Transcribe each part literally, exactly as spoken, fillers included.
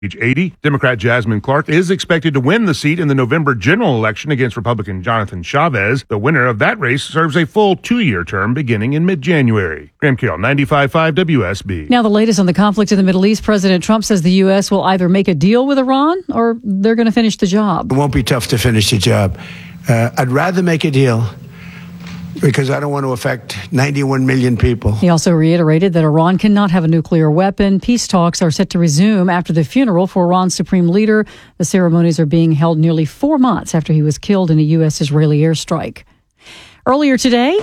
Age eighty, Democrat Jasmine Clark is expected to win the seat in the November general election against Republican Jonathan Chavez. The winner of that race serves a full two-year term beginning in mid-January. Graham Carroll, ninety-five point five W S B. Now the latest on the conflict in the Middle East. President Trump says the U S will either make a deal with Iran or they're going to finish the job. It won't be tough to finish the job. Uh, I'd rather make a deal because I don't want to affect ninety-one million people. He also reiterated that Iran cannot have a nuclear weapon. Peace talks are set to resume after the funeral for Iran's supreme leader. The ceremonies are being held nearly four months after he was killed in a U S-Israeli airstrike. Earlier today,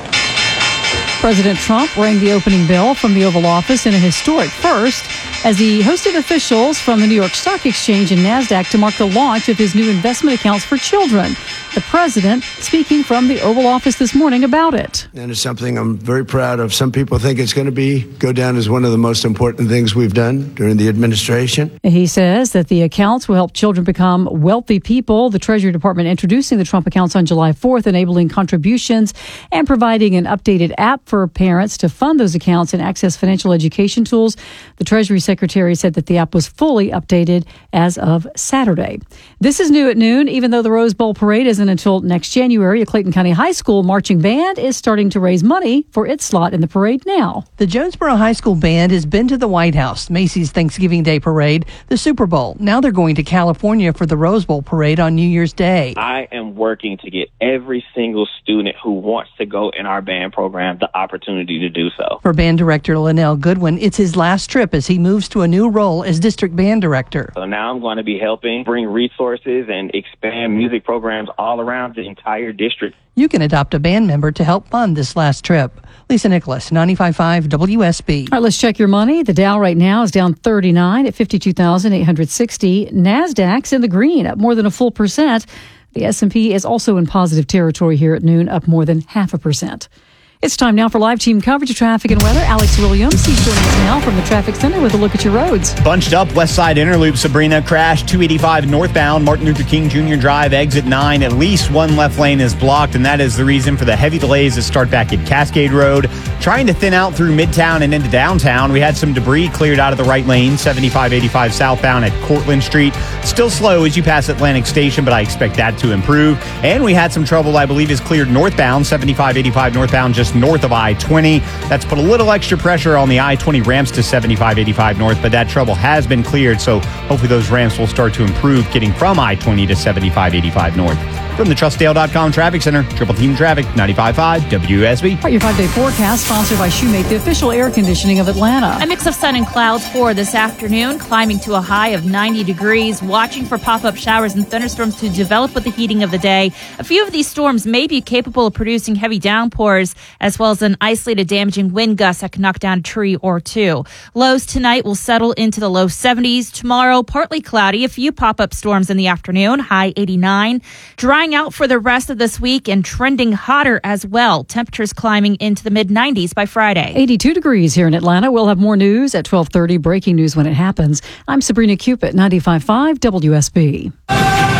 President Trump rang the opening bell from the Oval Office in a historic first as he hosted officials from the New York Stock Exchange and NASDAQ to mark the launch of his new investment accounts for children. The president speaking from the Oval Office this morning about it. And it's something I'm very proud of. Some people think it's going to be go down as one of the most important things we've done during the administration. He says that the accounts will help children become wealthy people. The Treasury Department introducing the Trump accounts on July fourth, enabling contributions and providing an updated app for parents to fund those accounts and access financial education tools. The Treasury Secretary said that the app was fully updated as of Saturday. This is new at noon. Even though the Rose Bowl parade isn't until next January, a Clayton County High School marching band is starting to raise money for its slot in the parade now. The Jonesboro High School band has been to the White House, Macy's Thanksgiving Day parade, the Super Bowl. Now they're going to California for the Rose Bowl parade on New Year's Day. I am working to get every single student who wants to go in our band program the opportunity to do so. For band director Linnell Goodwin, it's his last trip as he moves to a new role as district band director. So now I'm going to be helping bring resources and expand music programs all around the entire district. You can adopt a band member to help fund this last trip. Lisa Nicholas, ninety-five point five W S B. All right, let's check your money. The Dow right now is down thirty-nine at fifty-two thousand eight hundred sixty. NASDAQ's in the green, up more than a full percent. The S and P is also in positive territory here at noon, up more than half a percent. It's time now for live team coverage of traffic and weather. Alex Williams, he's joining us now from the Traffic Center with a look at your roads. Bunched up West Side Interloop, Sabrina, crash two eighty-five northbound, Martin Luther King Junior Drive, exit nine. At least one left lane is blocked, and that is the reason for the heavy delays that start back at Cascade Road. Trying to thin out through Midtown and into downtown. We had some debris cleared out of the right lane, seventy-five eighty-five southbound at Cortlandt Street. Still slow as you pass Atlantic Station, but I expect that to improve. And we had some trouble, I believe, is cleared northbound, seventy-five eighty-five northbound, just north of I twenty. That's put a little extra pressure on the I twenty ramps to seventy-five eighty-five north, but that trouble has been cleared, so hopefully those ramps will start to improve getting from I twenty to seventy-five eighty-five north. From the Trust Dale dot com Traffic Center, Triple Team Traffic, ninety-five point five W S B. All right, your five-day forecast sponsored by Shoemate, the official air conditioning of Atlanta. A mix of sun and clouds for this afternoon, climbing to a high of ninety degrees, watching for pop-up showers and thunderstorms to develop with the heating of the day. A few of these storms may be capable of producing heavy downpours, as well as an isolated damaging wind gust that can knock down a tree or two. Lows tonight will settle into the low seventies. Tomorrow, partly cloudy, a few pop-up storms in the afternoon, high eighty-nine. Drying out for the rest of this week and trending hotter as well. Temperatures climbing into the mid nineties by Friday. eighty-two degrees here in Atlanta. We'll have more news at twelve thirty, breaking news when it happens. I'm Sabrina Cupid, ninety-five point five W S B.